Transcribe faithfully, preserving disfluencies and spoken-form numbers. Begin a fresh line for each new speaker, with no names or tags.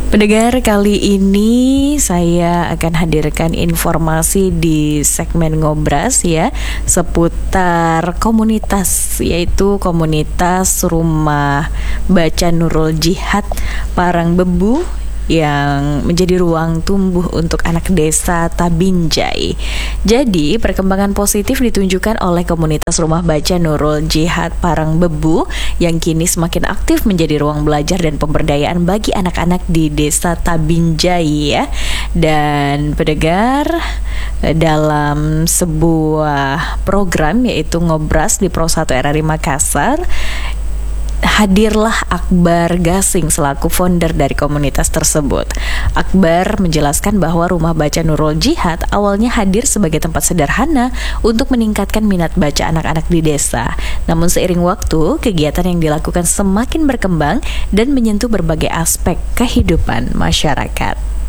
Pendengar, kali ini saya akan hadirkan informasi di segmen Ngobras ya, seputar komunitas, yaitu komunitas Rumah Baca Nurul Jihad Parangbebu yang menjadi ruang tumbuh untuk anak desa Tabinjai. Jadi, perkembangan positif ditunjukkan oleh komunitas Rumah Baca Nurul Jihad Parangbebu yang kini semakin aktif menjadi ruang belajar dan pemberdayaan bagi anak-anak di desa Tabinjai ya. Dan pendengar, dalam sebuah program yaitu Ngobras di Pro satu R R I Makassar, hadirlah Akbar Gasing selaku founder dari komunitas tersebut. Akbar menjelaskan bahwa Rumah Baca Nurul Jihad awalnya hadir sebagai tempat sederhana untuk meningkatkan minat baca anak-anak di desa. Namun seiring waktu, kegiatan yang dilakukan semakin berkembang dan menyentuh berbagai aspek kehidupan masyarakat.